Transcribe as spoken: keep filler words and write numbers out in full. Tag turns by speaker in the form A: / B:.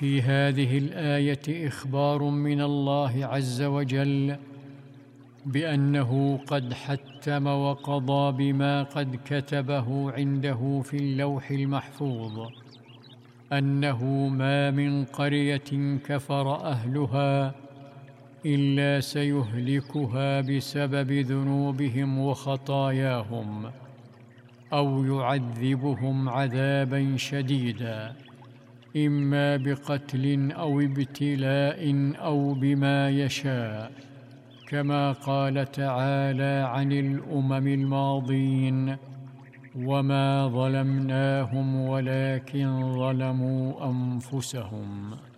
A: في هذه الآية إخبار من الله عز وجل بأنه قد حتم وقضى بما قد كتبه عنده في اللوح المحفوظ أنه ما من قرية كفر أهلها إلا سيهلكها بسبب ذنوبهم وخطاياهم أو يعذبهم عذابا شديدا إما بقتل أو ابتلاء أو بما يشاء، كما قال تعالى عن الأمم الماضين: وما ظلمناهم ولكن ظلموا أنفسهم.